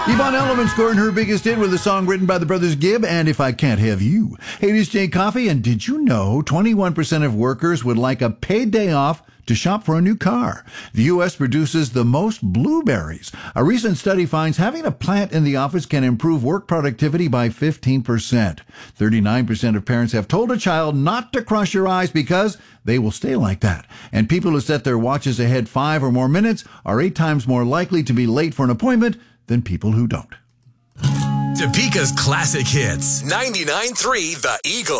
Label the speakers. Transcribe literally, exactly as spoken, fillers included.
Speaker 1: Yvonne Elliman scoring her biggest hit with a song written by the brothers Gibb and If I Can't Have You. Hey, this is Jay Coffey, and did you know twenty-one percent of workers would like a paid day off to shop for a new car? The U S produces the most blueberries. A recent study finds having a plant in the office can improve work productivity by fifteen percent. thirty-nine percent of parents have told a child not to cross your eyes because they will stay like that. And people who set their watches ahead five or more minutes are eight times more likely to be late for an appointment than people who don't.
Speaker 2: Topeka's classic hits. ninety-nine point three The Eagle.